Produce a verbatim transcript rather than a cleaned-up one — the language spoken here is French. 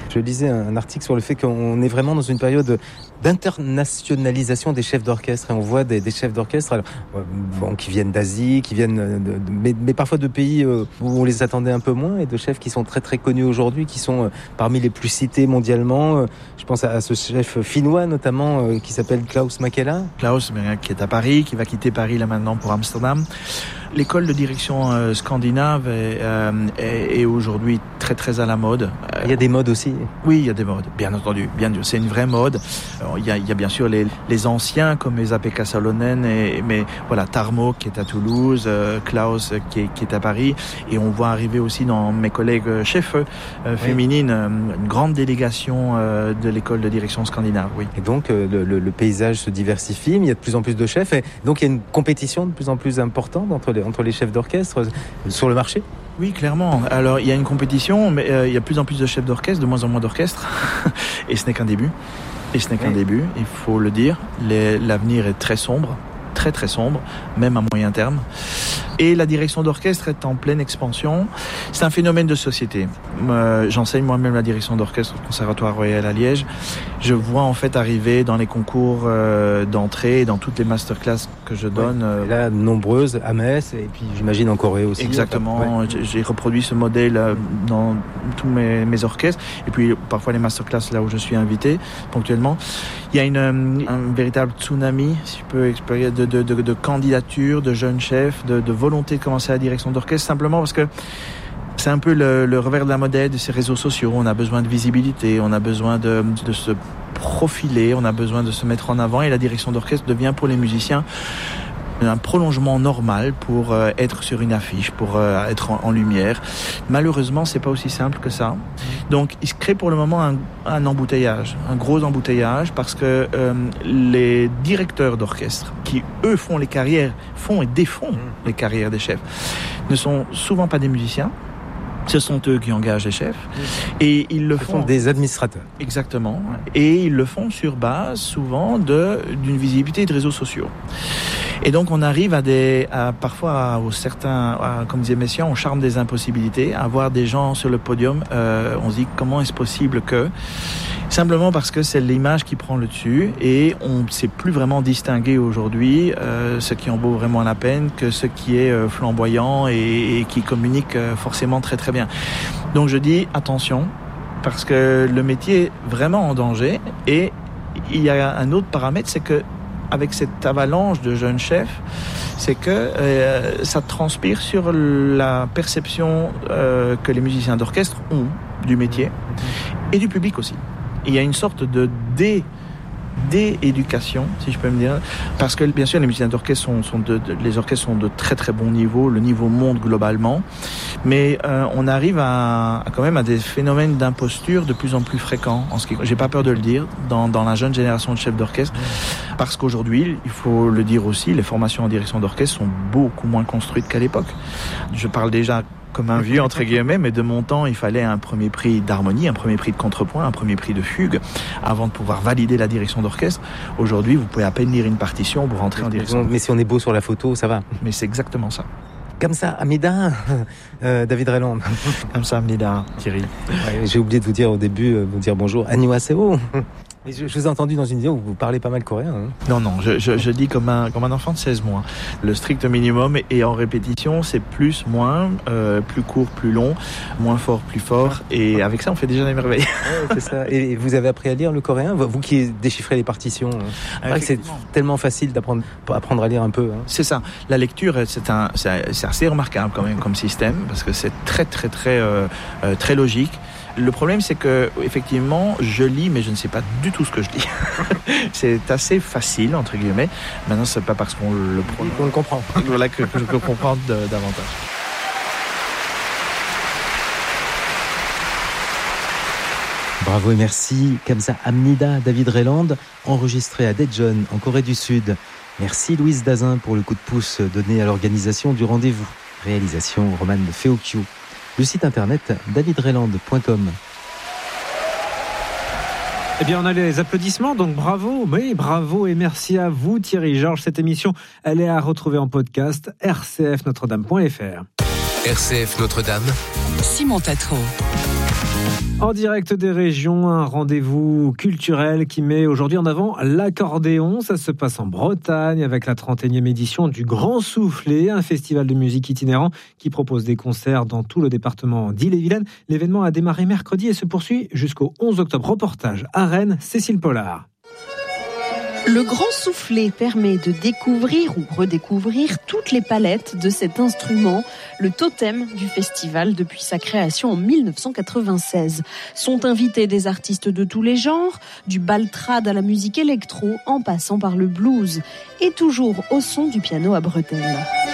Je lisais un article sur le fait qu'on est vraiment dans une période d'internationalisation des chefs d'orchestre. Et on voit des, des chefs d'orchestre alors, bon, qui viennent d'Asie, qui viennent de, de, mais, mais parfois de pays où on les attendait un peu moins, et de chefs qui sont très très connus aujourd'hui, qui sont parmi les plus cités mondialement. Je pense à ce chef finnois notamment qui s'appelle Klaus Mäkelä. Klaus, qui est à Paris, qui va quitter Paris là maintenant pour Amsterdam. L'école de direction euh, scandinave est, euh, est, est aujourd'hui très très à la mode. Il y a des modes aussi. Oui, il y a des modes, bien entendu, bien sûr. C'est une vraie mode. Alors, il y a, il y a bien sûr les, les anciens comme Esa-Pekka Salonen, et, mais voilà, Tarmo qui est à Toulouse, euh, Klaus qui est, qui est à Paris, et on voit arriver aussi dans mes collègues chefs euh, oui. féminines une grande délégation euh, de l'école de direction scandinave. Oui. Et donc euh, le, le, le paysage se diversifie, mais il y a de plus en plus de chefs, et donc il y a une compétition de plus en plus importante entre les entre les chefs d'orchestre sur le marché. Oui, clairement. Alors, il y a une compétition, mais euh, il y a de plus en plus de chefs d'orchestre, de moins en moins d'orchestres. Et ce n'est qu'un début. Et ce n'est qu'un oui. début, il faut le dire. Les, l'avenir est très sombre, très très sombre, même à moyen terme. Et la direction d'orchestre est en pleine expansion. C'est un phénomène de société. Euh, j'enseigne moi-même la direction d'orchestre au Conservatoire Royal à Liège. Je vois en fait arriver dans les concours euh, d'entrée, dans toutes les masterclass que je donne. Ouais. Là, nombreuses à Metz, et puis j'imagine en Corée aussi. Exactement. Ouais. J'ai reproduit ce modèle euh, dans tous mes, mes orchestres. Et puis parfois les masterclass là où je suis invité ponctuellement. Il y a une, un véritable tsunami, si je peux expliquer, de, de, de, de candidatures, de jeunes chefs, de, de volonté de commencer la direction d'orchestre, simplement parce que c'est un peu le, le revers de la monnaie de ces réseaux sociaux. On a besoin de visibilité, on a besoin de, de se profiler, on a besoin de se mettre en avant, et la direction d'orchestre devient pour les musiciens un prolongement normal pour euh, être sur une affiche, pour euh, être en, en lumière. Malheureusement, c'est pas aussi simple que ça. Donc, il se crée pour le moment un, un embouteillage, un gros embouteillage, parce que euh, les directeurs d'orchestre, qui eux font les carrières, font et défont les carrières des chefs, ne sont souvent pas des musiciens. Ce sont eux qui engagent les chefs, et ils le Ce font sont des administrateurs. Exactement, et ils le font sur base souvent de d'une visibilité de réseaux sociaux. Et donc on arrive à des, à, parfois à, aux certains, à, comme disait Messiaen, on charme des impossibilités, à voir des gens sur le podium. Euh, on se dit comment est-ce possible que, simplement parce que c'est l'image qui prend le dessus, et on ne sait plus vraiment distinguer aujourd'hui euh, ce qui en vaut vraiment la peine que ce qui est euh, flamboyant et, et qui communique euh, forcément très très bien. Donc je dis attention, parce que le métier est vraiment en danger. Et il y a un autre paramètre, c'est que avec cette avalanche de jeunes chefs, c'est que euh, ça transpire sur la perception euh, que les musiciens d'orchestre ont du métier et du public aussi. Il y a une sorte de dé d'éducation, si je peux me dire, parce que bien sûr les musiciens d'orchestre sont, sont de, de, les orchestres sont de très très bon niveau, le niveau monte globalement, mais euh, on arrive à, à quand même à des phénomènes d'imposture de plus en plus fréquents, en ce qui, j'ai pas peur de le dire, dans, dans la jeune génération de chefs d'orchestre, parce qu'aujourd'hui, il faut le dire aussi, les formations en direction d'orchestre sont beaucoup moins construites qu'à l'époque. Je parle déjà comme un vieux entre guillemets, mais de mon temps, il fallait un premier prix d'harmonie, un premier prix de contrepoint, un premier prix de fugue, avant de pouvoir valider la direction d'orchestre. Aujourd'hui, vous pouvez à peine lire une partition pour rentrer en direction. Mais si on est beau sur la photo, ça va. Mais c'est exactement ça. Kamsa Hamnida, euh, David Reland. Kamsa Hamnida, Thierry. Ouais, j'ai oublié de vous dire au début, vous dire bonjour. Annyeonghaseyo. Je, je vous ai entendu dans une vidéo où vous parlez pas mal coréen. Hein. Non, non, je, je, je dis comme un, comme un enfant de seize mois. Le strict minimum, et en répétition, c'est plus, moins, euh, plus court, plus long, moins fort, plus fort. Et avec ça, on fait déjà des merveilles. Ouais, c'est ça. Et vous avez appris à lire le coréen, vous qui déchiffrez les partitions. C'est vrai que c'est tellement facile d'apprendre apprendre à lire un peu. Hein. C'est ça. La lecture, c'est, un, c'est, c'est assez remarquable quand même comme système, parce que c'est très, très, très, euh, euh, très logique. Le problème, c'est que effectivement, je lis, mais je ne sais pas du tout ce que je lis. C'est assez facile, entre guillemets. Maintenant, c'est pas parce qu'on le prononce qu'on le comprend. Voilà que, que je peux comprendre de, davantage. Bravo et merci, Kamsa Hamnida, David Reland, enregistré à Daejeon, en Corée du Sud. Merci Louise Dazin pour le coup de pouce donné à l'organisation du rendez-vous. Réalisation Romane Feokyo. Le site internet david reland point com. Eh bien, on a les applaudissements, donc bravo, oui, bravo et merci à vous Thierry Georges. Cette émission, elle est à retrouver en podcast r c f notre dame point f r. R C F Notre-Dame, Simon Tatro. En direct des régions, un rendez-vous culturel qui met aujourd'hui en avant l'accordéon. Ça se passe en Bretagne avec la trente et unième édition du Grand Soufflet, un festival de musique itinérant qui propose des concerts dans tout le département d'Ille-et-Vilaine. L'événement a démarré mercredi et se poursuit jusqu'au onze octobre. Reportage à Rennes, Cécile Pollard. Le Grand Soufflet permet de découvrir ou redécouvrir toutes les palettes de cet instrument, le totem du festival depuis sa création en mille neuf cent quatre-vingt-seize. Sont invités des artistes de tous les genres, du baltrade à la musique électro en passant par le blues, et toujours au son du piano à bretelles.